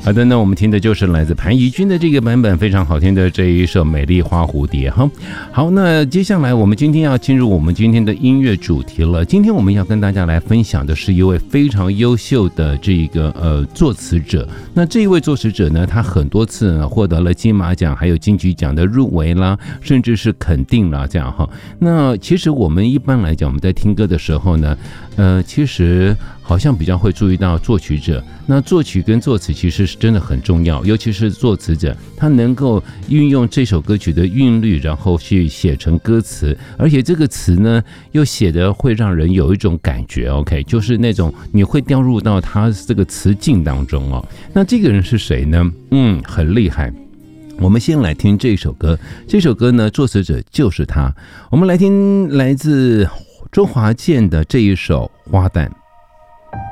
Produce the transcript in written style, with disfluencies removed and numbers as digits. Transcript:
好的，那我们听的就是来自潘怡君的这个版本，非常好听的这一首《美丽花蝴蝶》哈。好，那接下来我们今天要进入我们今天的音乐主题了。今天我们要跟大家来分享的是一位非常优秀的这个作词者。那这一位作词者呢，他很多次呢获得了金马奖还有金曲奖的入围啦，甚至是肯定啦这样哈。那其实我们一般来讲，我们在听歌的时候呢，其实好像比较会注意到作曲者。那作曲跟作词其实是真的很重要，尤其是作词者，他能够运用这首歌曲的韵律，然后去写成歌词，而且这个词呢又写得会让人有一种感觉 ，OK， 就是那种你会掉入到他这个词境当中哦。那这个人是谁呢？很厉害。我们先来听这首歌，这首歌呢，作词者就是他。我们来听来自周华健的这一首《花旦》。